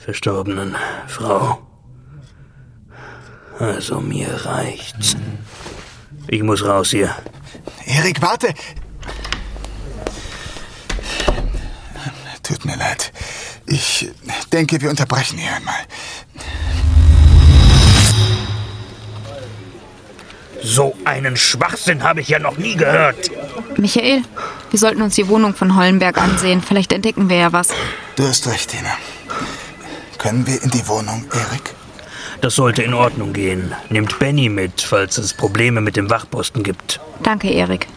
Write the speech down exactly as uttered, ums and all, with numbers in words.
verstorbenen Frau. Also mir reicht's. Ich muss raus hier. Erik, warte! Tut mir leid. Ich denke, wir unterbrechen hier einmal. So einen Schwachsinn habe ich ja noch nie gehört. Michael, wir sollten uns die Wohnung von Hollenberg ansehen. Vielleicht entdecken wir ja was. Du hast recht, Tina. Können wir in die Wohnung, Erik? Das sollte in Ordnung gehen. Nehmt Benny mit, falls es Probleme mit dem Wachposten gibt. Danke, Erik.